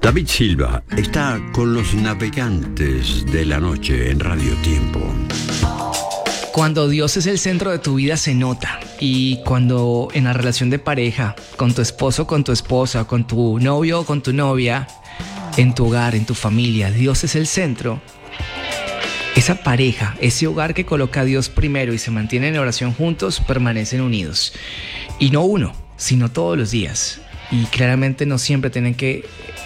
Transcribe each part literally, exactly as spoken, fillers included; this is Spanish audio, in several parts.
David Silva está con los navegantes de la noche en Radio Tiempo. Cuando Dios es el centro de tu vida se nota, y cuando en la relación de pareja, con tu esposo, con tu esposa, con tu novio o con tu novia, en tu hogar, en tu familia, Dios es el centro. Esa pareja, ese hogar que coloca a Dios primero y se mantiene en oración juntos, permanecen unidos. Y no uno, sino todos los días. Y claramente no siempre tienen que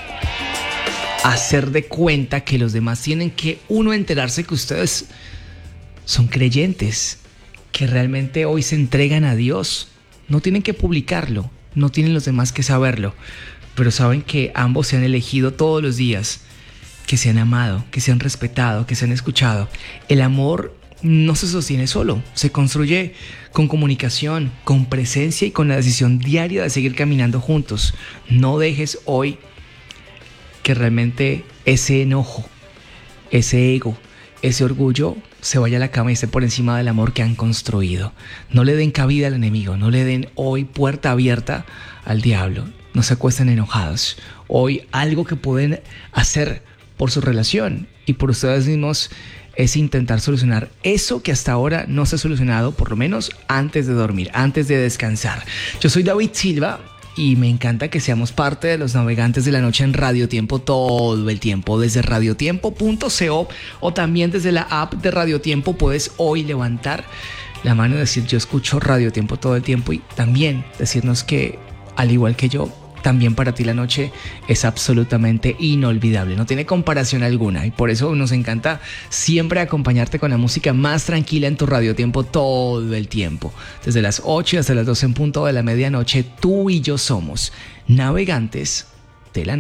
hacer de cuenta que los demás tienen que uno enterarse que ustedes son creyentes, que realmente hoy se entregan a Dios. No tienen que publicarlo, no tienen los demás que saberlo, pero saben que ambos se han elegido todos los días, que se han amado, que se han respetado, que se han escuchado. El amor no se sostiene solo, se construye con comunicación, con presencia y con la decisión diaria de seguir caminando juntos. No dejes hoy que realmente ese enojo, ese ego, ese orgullo se vaya a la cama y esté por encima del amor que han construido. No le den cabida al enemigo, no le den hoy puerta abierta al diablo. No se acuesten enojados. Hoy algo que pueden hacer por su relación y por ustedes mismos es intentar solucionar eso que hasta ahora no se ha solucionado, por lo menos antes de dormir, antes de descansar. Yo soy David Silva y me encanta que seamos parte de los navegantes de la noche en Radio Tiempo todo el tiempo. Desde radiotiempo punto co o también desde la app de Radio Tiempo puedes hoy levantar la mano y decir: yo escucho Radio Tiempo todo el tiempo, y también decirnos que, al igual que yo, también para ti la noche es absolutamente inolvidable, no tiene comparación alguna, y por eso nos encanta siempre acompañarte con la música más tranquila en tu Radio Tiempo todo el tiempo. Desde las ocho y hasta las doce en punto de la medianoche, tú y yo somos navegantes de la noche.